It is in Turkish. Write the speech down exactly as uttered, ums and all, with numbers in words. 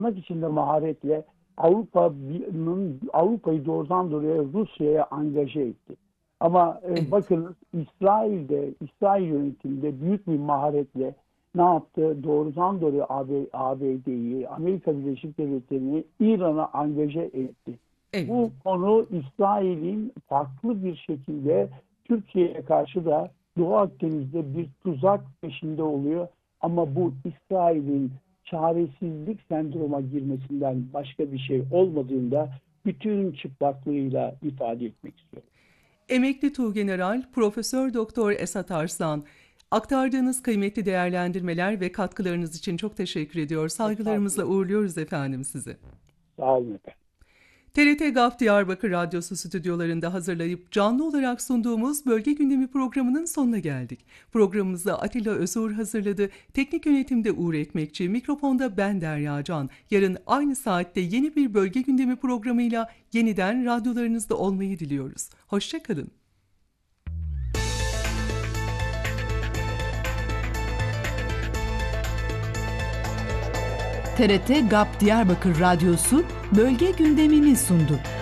tırnak içinde maharetle Avrupa'nın Avrupa'yı doğrudan doğruya Rusya'ya angaje etti. Ama e, Evet. bakınız İsrail'de, İsrail yönetiminde büyük bir maharetle ne yaptı? Doğrudan doğruya A B D'yi, Amerika Birleşik Devletleri'ni İran'a angaje etti. Evet. Bu konu İsrail'in farklı bir şekilde Türkiye'ye karşı da Doğu Akdeniz'de bir tuzak peşinde oluyor. Ama bu İsrail'in çaresizlik sendroma girmesinden başka bir şey olmadığında bütün çıplaklığıyla ifade etmek istiyorum. Emekli Tuğgeneral Profesör Doktor Esat Arslan, aktardığınız kıymetli değerlendirmeler ve katkılarınız için çok teşekkür ediyor. Saygılarımızla Estağfurullah. uğurluyoruz efendim sizi. Sağ olun efendim. T R T GAP Diyarbakır Radyosu stüdyolarında hazırlayıp canlı olarak sunduğumuz Bölge Gündemi programının sonuna geldik. Programımızı Atilla Özur hazırladı. Teknik yönetimde Uğur Ekmekçi, mikrofonda ben Derya Can. Yarın aynı saatte yeni bir Bölge Gündemi programıyla yeniden radyolarınızda olmayı diliyoruz. Hoşçakalın. T R T GAP Diyarbakır Radyosu bölge gündemini sundu.